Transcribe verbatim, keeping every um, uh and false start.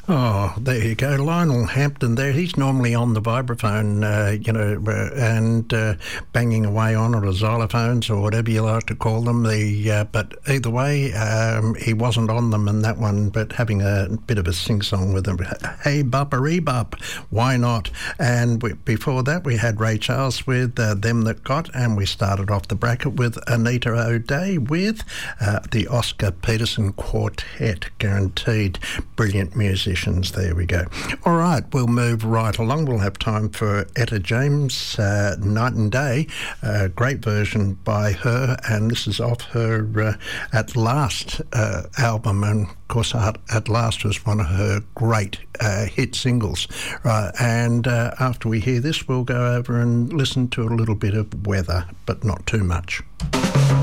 Oh, there you go. Lionel Hampton there. He's normally on the vibraphone, uh, you know, uh, and uh, banging away on it, or xylophones, or whatever you like to call them. The uh, But either way, um, he wasn't on them in that one, but having a bit of a sing-song with them. Hey, buppery-bup, why not? And we, before that, we had Ray Charles with uh, Them That Got, and we started off the bracket with Anita O'Day with uh, the Oscar Peterson Quartet, guaranteed brilliant music. There we go. All right, we'll move right along. We'll have time for Etta James, uh, Night and Day, a great version by her, and this is off her uh, At Last uh, album, and of course At, At Last was one of her great uh, hit singles. Right, and uh, after we hear this, we'll go over and listen to a little bit of Weather, but not too much.